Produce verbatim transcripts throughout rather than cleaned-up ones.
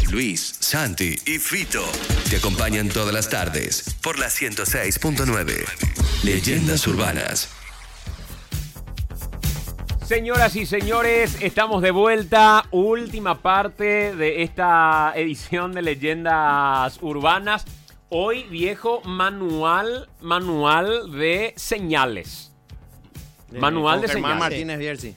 Luis, Santi y Fito te acompañan todas las tardes por la ciento seis punto nueve. Leyendas Urbanas. Señoras y señores, estamos de vuelta. Última parte de esta edición de Leyendas Urbanas. Hoy, viejo, manual, manual de señales. Manual de señales. Martínez Bierzi.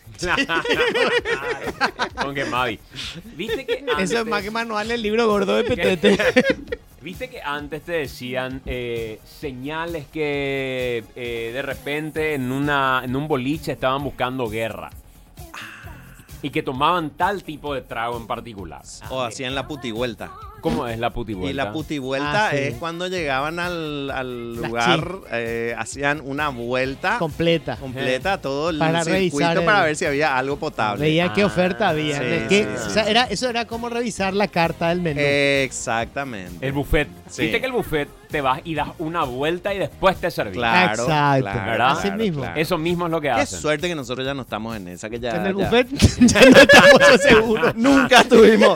Con que Mavi. ¿Viste que antes Eso es más que manual el libro gordo de Petete. ¿Viste que antes te decían eh, señales que eh, de repente en, una, en un boliche estaban buscando guerra? Y que tomaban tal tipo de trago en particular. O hacían la putivuelta. ¿Cómo es la putivuelta? Y la putivuelta Ah, sí. es cuando llegaban al, al La lugar, eh, hacían una vuelta Completa. completa, todo el Para circuito revisar el- para ver si había algo potable. Veía qué Ah, oferta había. sí, De qué- sí, sí. o sea, era, eso era como revisar la carta del menú. Exactamente. El buffet. Sí. ¿Viste que el buffet te vas y das una vuelta y después te servís? Claro, Exacto. claro, ¿Verdad? Así mismo. claro. Eso mismo es lo que Qué hacen. suerte que nosotros ya no estamos en esa, que ya... en el ya- buffet ya no estamos seguros. Nunca estuvimos.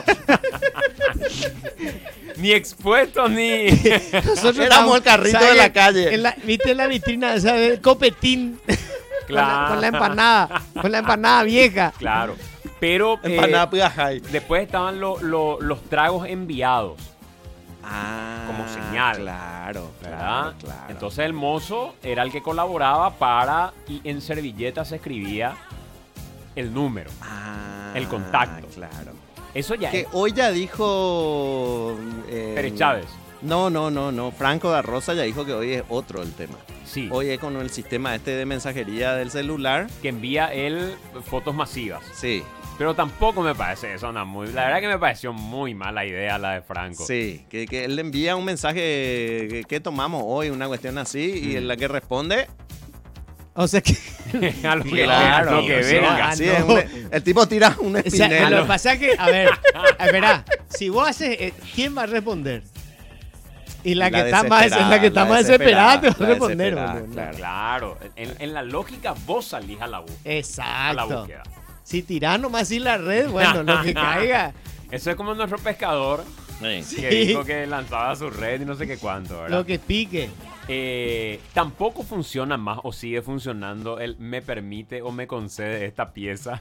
Ni expuestos ni... Nosotros Éramos estábamos- el carrito ¿sabes de la qué? calle. En la- ¿Viste la vitrina esa del copetín? Con la- Claro. Con la empanada. Con la empanada vieja. Claro. Pero eh, Empanada Pujajay. después estaban lo- lo- los tragos enviados, Ah, como señal. Claro, ¿verdad? claro, claro. Entonces el mozo era el que colaboraba para... Y en servilletas se escribía el número. Ah, el contacto. Claro. Eso ya Que es. hoy ya dijo... eh, Pérez Chávez. No, no, no, no. Franco da Rosa ya dijo que hoy es otro el tema. Sí. Hoy es con el sistema este de mensajería del celular. Que envía él fotos masivas. Sí, Pero tampoco me parece eso una muy... La verdad que me pareció muy mala idea la de Franco. sí. Que, que él le envía un mensaje que, que tomamos hoy, una cuestión así, y en la que responde... O sea que. a lo que, Claro, a lo que sí, venga. sí, no. es un- el tipo tira un O sea, espinel. lo que pasa es que, a ver, verá, si vos haces, eh, ¿quién va a responder? Y la, La que está más, desesperada, la que está la más desesperada te va a la responder. desesperada, boludo. claro. Claro. En, en la lógica vos salís a la, bu- a la Exacto. búsqueda. Si tirás nomás sin la red, bueno, lo que caiga. Eso es como nuestro pescador Sí. que dijo que lanzaba su red y no sé qué cuánto, ¿verdad? Lo que pique. Eh, tampoco funciona más o sigue funcionando el me permite o me concede esta pieza.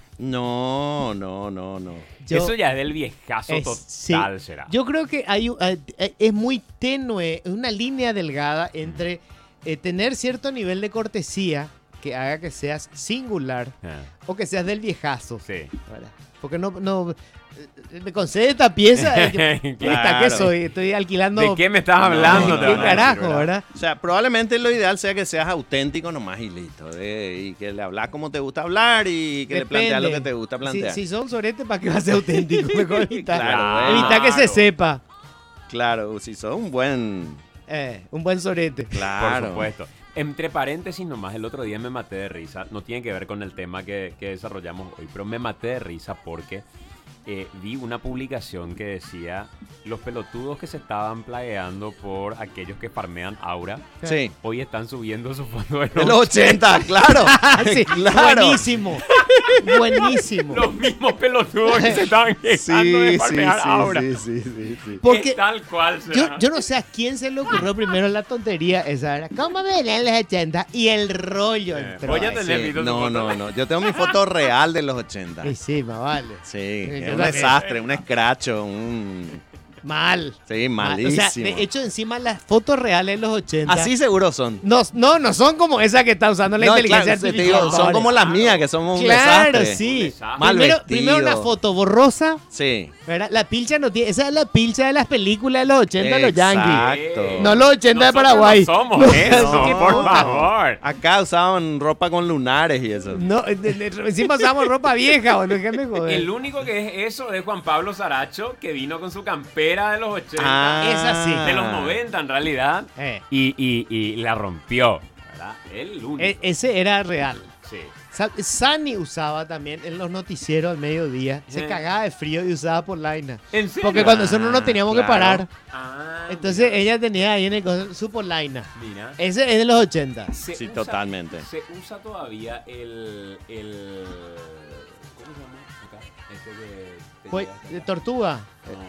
No, no, no, no. Yo- Eso ya es del viejazo Es- total, sí. será. Yo creo que hay, un- eh, eh, es muy tenue, es una línea delgada entre eh, tener cierto nivel de cortesía que haga que seas singular Ah, o que seas del viejazo. sí. ¿Verdad? Porque no, no eh, me concede esta pieza. eh, yo, ¿puta Claro. qué soy? Estoy alquilando. ¿De qué me estás hablando? no, Te ¿Qué van a decir, carajo, verdad? O sea, probablemente lo ideal sea que seas auténtico nomás y listo. de- y que le hablas como te gusta hablar y que le planteas lo que te gusta plantear. Si, si son soretes, ¿para qué va a ser auténtico? Mejor evitar. Claro, Evitar que se claro. sepa. Claro, si sos un buen... Eh, un buen sorete. Claro. Por supuesto. Entre paréntesis nomás, el otro día me maté de risa. No tiene que ver con el tema que, que desarrollamos hoy, pero me maté de risa porque eh, vi una publicación que decía los pelotudos que se estaban plagueando por aquellos que farmean Aura, Sí. hoy están subiendo su fondo de De los ochenta, claro. Ah, sí, Claro. buenísimo. Buenísimo. Los mismos pelotudos que se estaban Sí, quejando de sí, farmear Aura. sí, sí, sí, sí. Porque Es tal cual será. yo, yo no sé a quién se le ocurrió primero la tontería esa. Era, ¿cómo ven en los ochenta? Y el rollo Eh, entró. voy a ahí. tener- Sí, visto tu no, foto. no, no. Yo tengo mi foto real de los ochenta. Y sí, más vale. Sí, yo es un también. desastre, un escracho, un... Mal. Sí, Mal. malísimo. O sea, de hecho, encima las fotos reales de los ochenta. Así seguro son. No, no, no son como esa que está usando la No, inteligencia claro, te artificial. digo, son como las mías, que somos un Claro, desastre. sí. Un desastre. Mal primero, vestido. primero una foto borrosa, Sí. ¿verdad? La pilcha no tiene. Esa es la pilcha de las películas de los ochenta de los yankees. Exacto. No los ochenta de Nosotros Paraguay. No somos No, eso, qué por puta. favor. Acá usaban ropa con lunares y eso. No, de- de- encima usamos ropa vieja, boludo. Déjame joder. El único que es eso es Juan Pablo Saracho, que vino con su campera de los ochenta, Ah. Esa sí. de los noventa en realidad, Eh, y, y, y la rompió, ¿verdad? El único. e- ese era real. Sí. Sa- Sani usaba también en los noticieros al mediodía. Se Eh. cagaba de frío y usaba polaina. ¿En serio? Porque cuando nosotros no teníamos que claro. parar. Ah, Entonces ella tenía ahí en el coso su polaina. mira. Ese es de los ochenta. Se Sí, usa- totalmente. Se usa todavía el, el... ¿Cómo se llama acá? Este que... te Pues, lleva hasta de acá. tortuga. No.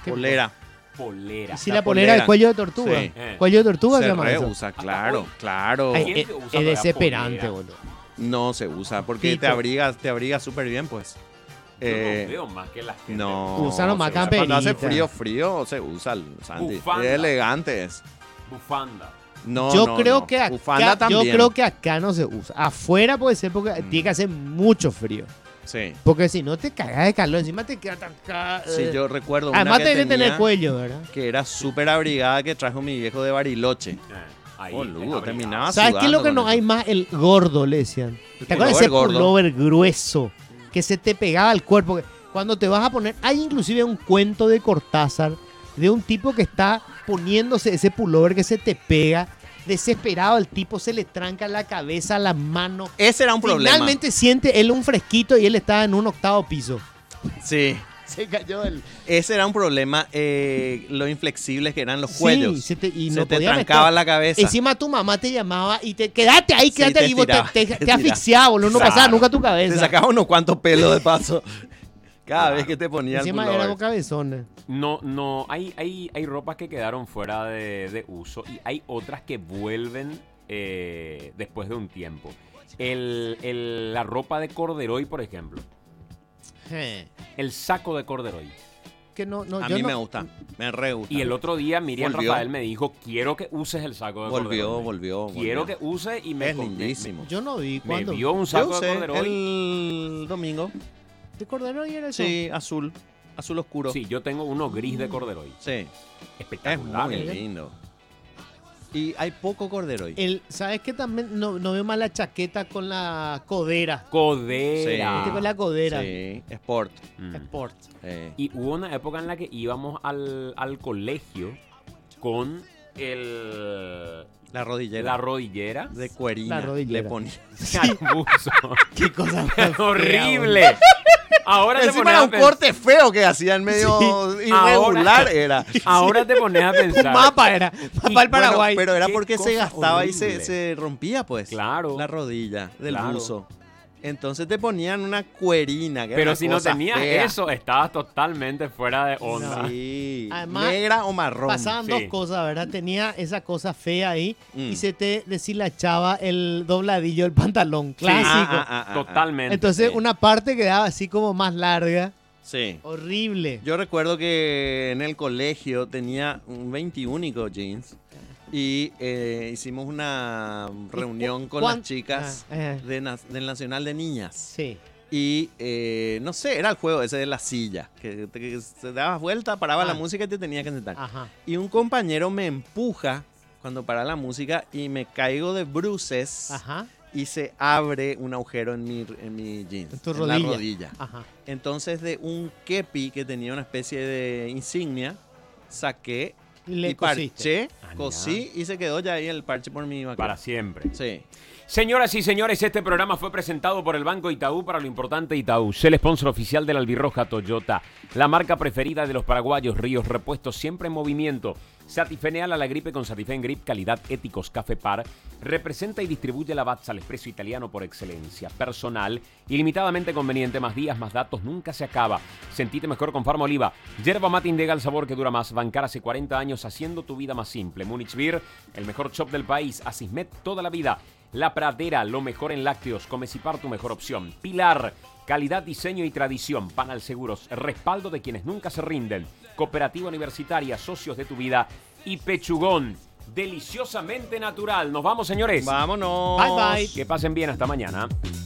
Polera. Polera. Si La la polera polera. de cuello de tortuga. Sí. Eh. Cuello de tortuga se Se llama eso. reusa, claro, Uy. claro. Ay, ¿Quién es, te usa es la desesperante, polera? boludo. No se usa porque Pito. te abriga, te abriga súper bien, pues. Yo Eh, no veo más que las que no. Usa nomás se usa. Cuando hace camperita. frío, frío, se usa el Santi. Bufanda. Es elegante es. Bufanda. No, yo no, creo no. que Bufanda acá, yo también. creo que acá no se usa. Afuera puede ser porque Mm. tiene que hacer mucho frío. Sí. Porque si no te cagas de calor, encima te queda tan ca- Sí, eh. yo recuerdo una Además que tenés que tener tenía cuello, ¿verdad? que era súper abrigada que trajo mi viejo de Bariloche. Eh, ahí, Boludo, es terminaba ¿Sabes qué es lo que sudando no con hay eso. más? El gordo, le decían. ¿Te acuerdas de ese pullover gordo. pullover grueso que se te pegaba al cuerpo? Cuando te vas a poner... Hay inclusive un cuento de Cortázar de un tipo que está poniéndose ese pullover que se te pega. Desesperado, el tipo se le tranca la cabeza, las manos. Ese era un problema. Finalmente siente él un fresquito y él estaba en un octavo piso. Sí. Se cayó el... Ese era un problema, eh, lo inflexibles que eran los Sí, cuellos. se te- y se no te podía trancaba meter. la cabeza. Encima tu mamá te llamaba y te quédate ahí, Sí, quédate te ahí, vos te, estiraba, te, te te estiraba. asfixiaba, boludo, no Claro. pasaba nunca tu cabeza. Te sacaba unos cuantos pelos de paso. Cada vez que te ponía el Encima pullover. éramos cabezones. No, no, hay, hay, hay ropas que quedaron fuera de, de uso y hay otras que vuelven eh, después de un tiempo. El, el- la ropa de corderoy, por ejemplo. Eh, El saco de corderoy. Que no, no, A yo mí no- me gusta, me re gusta. Y el otro día Miriam Volvió. Rafael me dijo, quiero que uses el saco de Volvió, corderoy. volvió, Quiero volvió. que uses y me... Es me- lindísimo. Yo no vi Me, cuando. vio un Yo saco de usé corderoy. el domingo. ¿De cordero y era eso? Sí, azul. Azul oscuro. Sí, yo tengo uno gris de corderoy. Sí, es Espectacular. muy ¿eh? lindo. Y hay poco cordero hoy. El, ¿Sabes qué? También no, no veo más la chaqueta con la codera. Codera. Viste, con la codera. Sí, sport. Mm. Sport. Sí. Y hubo una época en la que íbamos al, al colegio con el, La rodillera. la rodillera. de cuerina. La rodillera. Le ponía. al buzo. Qué cosa más fea, Horrible. Ahora te Encima pones era a un pens- corte feo que hacían medio irregular. Ahora- Era. Ahora te pones a Un pensar. mapa era. Mapa del Paraguay. Bueno, pero era Qué porque se cosa gastaba y se, horrible. se rompía, pues. Claro. La rodilla del Claro. buzo. Entonces te ponían una cuerina. Que era Pero una si no cosa tenías fea. eso, estabas totalmente fuera de onda. Sí. Además, negra o marrón. Pasaban Sí. dos cosas, ¿verdad? Tenía esa cosa fea ahí Mm. y se te deshilachaba el dobladillo del pantalón. Clásico. Ah, ah, ah, ah, ah. Totalmente. Entonces sí. una parte quedaba así como más larga. Sí. Horrible. Yo recuerdo que en el colegio tenía un veintiúnico jeans y eh, hicimos una reunión con cuán- las chicas Ah, eh. de na- del Nacional de Niñas. Sí. Y eh, no sé, era el juego ese de la silla, que, te- que se dabas vuelta, paraba Ah. la música y te tenía que sentar. Ajá. Y un compañero me empuja cuando para la música y me caigo de bruces Ajá. y se abre un agujero en mi, en mi jeans, En tu en rodilla. la rodilla. Ajá. Entonces de un kepi que tenía una especie de insignia, saqué Y le y cosiste. parché, Ah, mira. cosí y se quedó ya ahí el parche por mi vaca. Para siempre. Sí. Señoras y señores, este programa fue presentado por el Banco Itaú para lo importante Itaú, el sponsor oficial del Albirroja Toyota, la marca preferida de los paraguayos, Ríos Repuestos, siempre en movimiento. Satifeneal a la gripe con Satifen Grip, calidad éticos Café Par. Representa y distribuye la Batza, el espresso italiano por excelencia. Personal, ilimitadamente conveniente, más días, más datos, nunca se acaba. Sentite mejor con Farma Oliva. Yerba mate Indega, el sabor que dura más. Bancar hace cuarenta años haciendo tu vida más simple. Munich Beer, el mejor shop del país. Asismet toda la vida. La Pradera, lo mejor en lácteos. Comecipar, tu mejor opción. Pilar, calidad, diseño y tradición. Panal Seguros, respaldo de quienes nunca se rinden. Cooperativa Universitaria, socios de tu vida. Y Pechugón, deliciosamente natural. Nos vamos, señores. Vámonos. Bye, bye. Que pasen bien, hasta mañana.